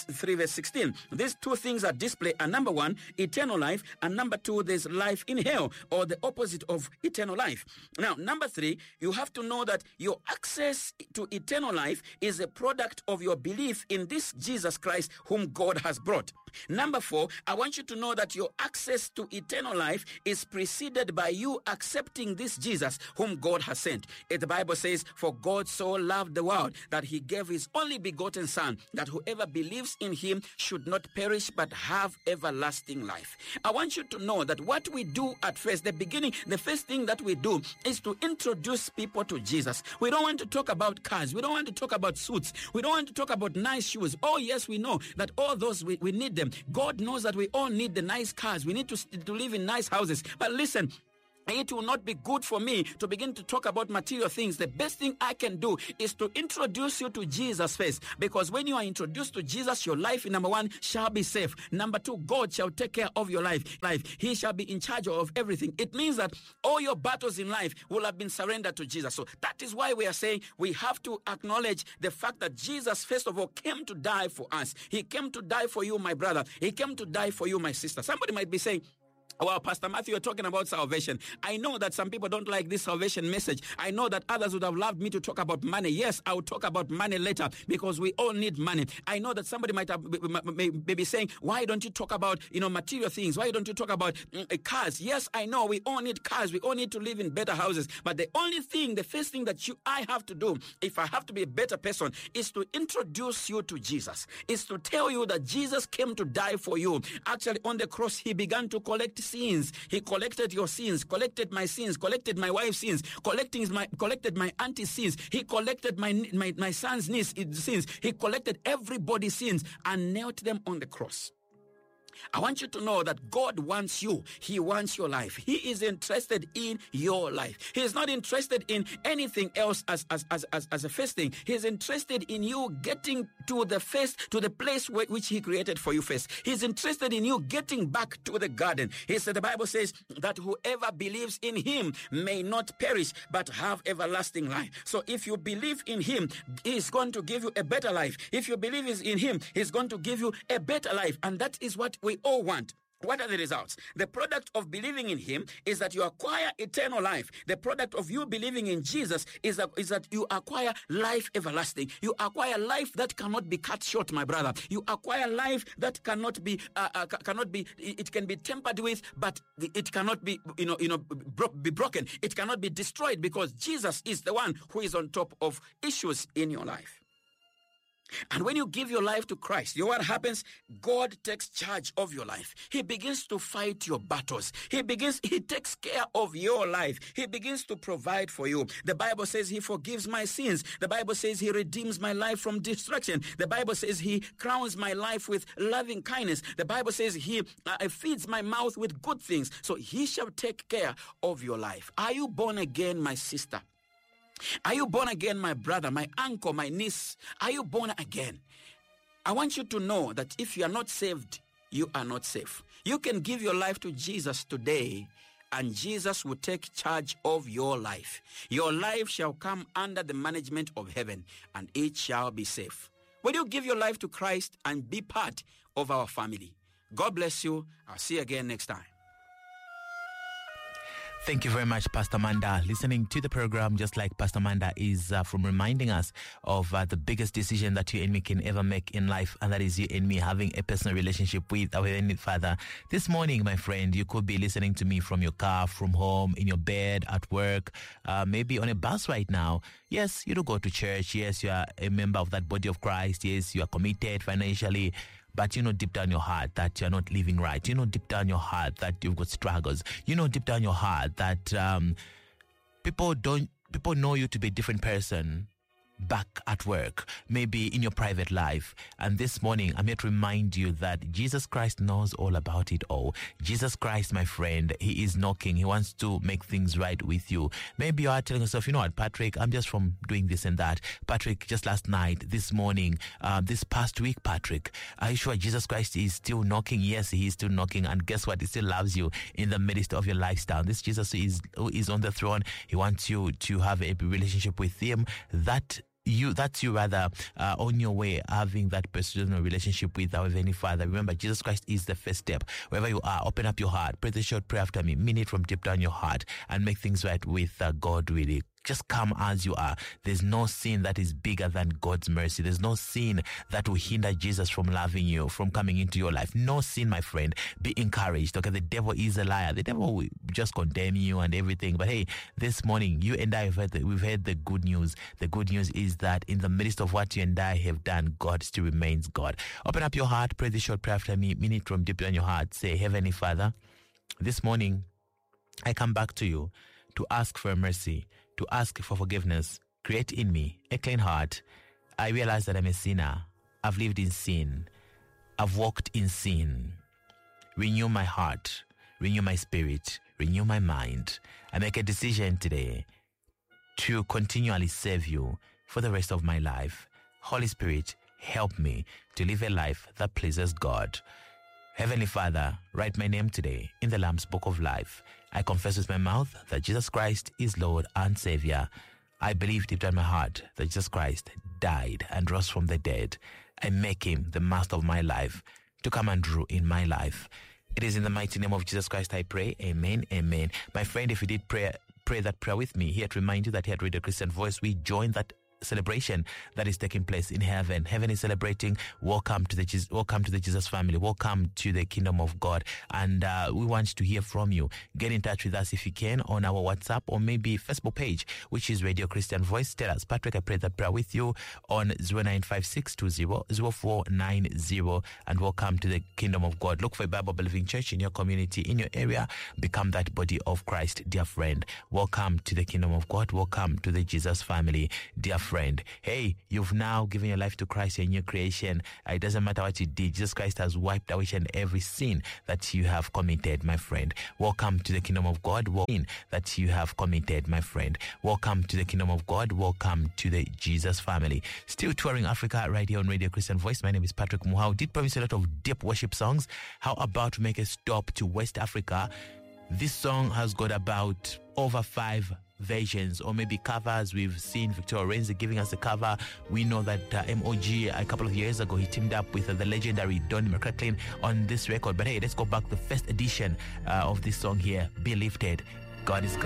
3 verse 16. These two things are displayed, and number one, eternal life, and number two, there's life in hell, or the opposite of eternal life. Now, number three, you have to know that your access to eternal life is a product of your belief in this Jesus Christ whom God has brought. Number four, I want you to know that your access to eternal life is preceded by you accepting this Jesus whom God has sent. The Bible says, for God so loved the world that he gave his only begotten Son, that whoever believes in him should not perish but have everlasting life. I want you to know that what we do at first, the first thing that we do is to introduce people to Jesus. We don't want to talk about cars. We don't want to talk about suits. We don't want to talk about nice shoes. Oh yes, we know that all those, we need them. God knows that we all need the nice cars. We need to live in nice houses. But listen, it will not be good for me to begin to talk about material things. The best thing I can do is to introduce you to Jesus first. Because when you are introduced to Jesus, your life, number one, shall be safe. Number two, God shall take care of your life. He shall be in charge of everything. It means that all your battles in life will have been surrendered to Jesus. So that is why we are saying we have to acknowledge the fact that Jesus, first of all, came to die for us. He came to die for you, my brother. He came to die for you, my sister. Somebody might be saying, well, Pastor Matthew, you're talking about salvation. I know that some people don't like this salvation message. I know that others would have loved me to talk about money. Yes, I will talk about money later because we all need money. I know that somebody might be saying, why don't you talk about, material things? Why don't you talk about cars? Yes, I know we all need cars. We all need to live in better houses. But the first thing that I have to do, if I have to be a better person, is to introduce you to Jesus. Is to tell you that Jesus came to die for you. Actually, on the cross, he began to collect sins. He collected your sins, collected my sins, collected my wife's sins, collected my auntie's sins. He collected my son's niece sins. He collected everybody's sins and nailed them on the cross. I want you to know that God wants you. He wants your life. He is interested in your life. He is not interested in anything else as a first thing. He is interested in you getting to the place which he created for you first. He is interested in you getting back to the garden. He said, the Bible says that whoever believes in him may not perish but have everlasting life. So if you believe in him, he is going to give you a better life. If you believe in him, he is going to give you a better life. And that is what we all want. What are the results? The product of believing in him is that you acquire eternal life. The product of you believing in Jesus is that you acquire life everlasting. You acquire life that cannot be cut short, my brother. You acquire life that cannot be, it can be tampered with, but it cannot be, be broken. It cannot be destroyed because Jesus is the one who is on top of issues in your life. And when you give your life to Christ, you know what happens? God takes charge of your life. He begins to fight your battles. He takes care of your life. He begins to provide for you. The Bible says he forgives my sins. The Bible says he redeems my life from destruction. The Bible says he crowns my life with loving kindness. The Bible says he feeds my mouth with good things. So he shall take care of your life. Are you born again, my sister? Are you born again, my brother, my uncle, my niece? Are you born again? I want you to know that if you are not saved, you are not safe. You can give your life to Jesus today, and Jesus will take charge of your life. Your life shall come under the management of heaven, and it shall be safe. Will you give your life to Christ and be part of our family? God bless you. I'll see you again next time. Thank you very much, Pastor Manda. Listening to the program, just like Pastor Manda is from reminding us of the biggest decision that you and me can ever make in life, and that is you and me having a personal relationship with our Heavenly Father. This morning, my friend, you could be listening to me from your car, from home, in your bed, at work, maybe on a bus right now. Yes, you do go to church. Yes, you are a member of that body of Christ. Yes, you are committed financially. But you know deep down your heart that you're not living right. You know deep down your heart that you've got struggles. You know deep down your heart that people know you to be a different person back at work, maybe in your private life. And this morning, I'm here to remind you that Jesus Christ knows all about it all. Jesus Christ, my friend, he is knocking. He wants to make things right with you. Maybe you are telling yourself, you know what, Patrick, I'm just from doing this and that. Patrick, just last night, this morning, this past week, Patrick, are you sure Jesus Christ is still knocking? Yes, he is still knocking. And guess what? He still loves you in the midst of your lifestyle. This Jesus who is on the throne. He wants you to have a relationship with him that you rather on your way having that personal relationship with our Heavenly Father. Remember, Jesus Christ is the first step. Wherever you are, open up your heart, pray the short prayer after me, mean it from deep down your heart, and make things right with God. Really, just come as you are. There's no sin that is bigger than God's mercy. There's no sin that will hinder Jesus from loving you, from coming into your life. No sin, my friend. Be encouraged. Okay, the devil is a liar. The devil will just condemn you and everything. But hey, this morning, you and I we've heard the good news. The good news is that in the midst of what you and I have done, God still remains God. Open up your heart, pray this short prayer after me, mean it from deep down your heart. Say, Heavenly Father, this morning, I come back to you to ask for mercy, to ask for forgiveness. Create in me a clean heart. I realize that I'm a sinner. I've lived in sin. I've walked in sin. Renew my heart. Renew my spirit. Renew my mind. I make a decision today to continually serve you for the rest of my life. Holy Spirit, help me to live a life that pleases God. Heavenly Father, write my name today in the Lamb's Book of Life. I confess with my mouth that Jesus Christ is Lord and Savior. I believe deep down my heart that Jesus Christ died and rose from the dead. I make him the master of my life to come and rule in my life. It is in the mighty name of Jesus Christ I pray. Amen, amen. My friend, if you did pray that prayer with me, here to remind you that here at Radio Christian Voice, we join that celebration that is taking place in heaven. Heaven is celebrating. Welcome to the Jesus family. Welcome to the kingdom of God. And we want to hear from you. Get in touch with us if you can on our WhatsApp or maybe Facebook page, which is Radio Christian Voice. Tell us, Patrick, I prayed that prayer with you on 0956200490, and welcome to the kingdom of God. Look for a Bible believing church in your community, in your area. Become that body of Christ, dear friend. Welcome to the kingdom of God. Welcome to the Jesus family, dear friend. Hey, you've now given your life to Christ, a new creation. It doesn't matter what you did. Jesus Christ has wiped away every sin that you have committed, my friend. Welcome to the kingdom of God. That you have committed, my friend. Welcome to the kingdom of God. Welcome to the Jesus family. Still touring Africa right here on Radio Christian Voice. My name is Patrick Muhau. Did promise a lot of deep worship songs. How about to make a stop to West Africa? This song has got about over 5 versions or maybe covers. We've seen Victoria Renzi giving us a cover. We know that MOG a couple of years ago, he teamed up with the legendary Donnie McCracken on this record. But hey, let's go back to the first edition of this song here, Be Lifted. God is good.